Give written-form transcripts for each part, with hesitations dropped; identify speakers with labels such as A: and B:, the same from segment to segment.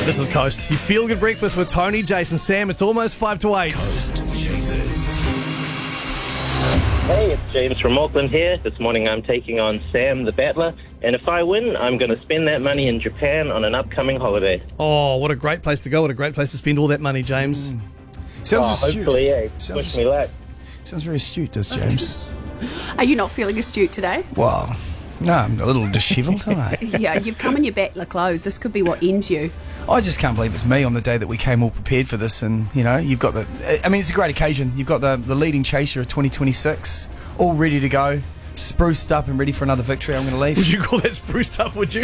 A: This is Coast. You feel good breakfast with Tony, Jason, Sam. It's almost 5 to 8.
B: Coast Chasers.
C: Hey, it's James from Auckland here. This morning I'm taking on Sam the Battler, and if I win, I'm going to spend that money in Japan on an upcoming holiday.
A: Oh, what a great place to go. What a great place to spend all that money, James.
D: Sounds astute.
C: Hopefully, yeah.
D: Sounds-
C: Wish me luck.
D: Sounds very astute, does James?
E: Are you not feeling astute today?
D: Well, no, I'm a little dishevelled, aren't I?
E: Yeah, you've come in your battler clothes. This could be what ends you.
D: I just can't believe it's me on the day that we came all prepared for this, and you've got it's a great occasion. You've got the leading chaser of 2026 all ready to go, spruced up and ready for another victory. I'm going to leave.
A: Would you call that spruced up, would you?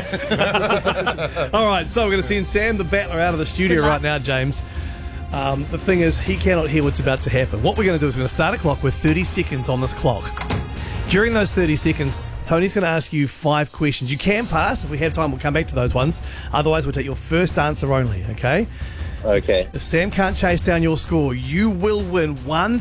A: All right, so we're going to send Sam the Battler out of the studio
E: Good luck.
A: right now, James. The thing is, he cannot hear what's about to happen. What we're going to do is we're going to start a clock with 30 seconds on this clock. During those 30 seconds, Tony's going to ask you 5 questions. You can pass. If we have time, we'll come back to those ones. Otherwise, we'll take your first answer only, okay?
C: Okay.
A: If Sam can't chase down your score, you will win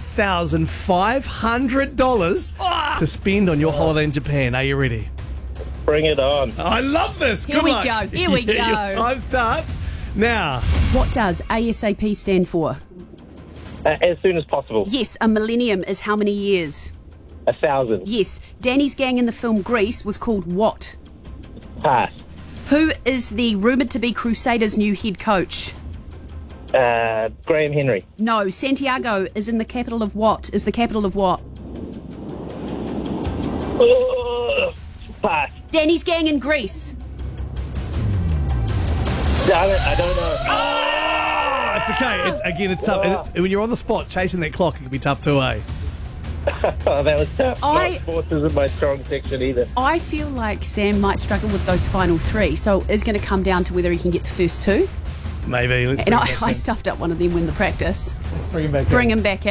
A: $1,500 to spend on your holiday in Japan. Are you ready?
C: Bring it on.
A: I love this.
E: Here
A: Good
E: we
A: luck.
E: go. Here we
A: Your
E: go.
A: time starts now.
E: What does ASAP stand for?
C: As soon as possible.
E: Yes, a millennium is how many years?
C: 1,000.
E: Yes, Danny's gang in the film Grease was called what?
C: Pass.
E: Who is the rumoured to be Crusaders' new head coach?
C: Graham Henry.
E: No, Santiago is in the capital of what? Is the capital of what?
C: Pass.
E: Danny's gang in Greece.
C: Damn it, I don't know.
A: Oh, it's okay. It's tough. And when you're on the spot chasing that clock, it can be tough too, eh?
C: Oh, that was tough.
E: I-
C: Sports isn't my strong section either.
E: I feel like Sam might struggle with those final 3, so it's going to come down to whether he can get the first 2.
A: Maybe. Let's
E: And
A: bring
E: I stuffed up one of them in the practice.
A: him back
E: Bring him back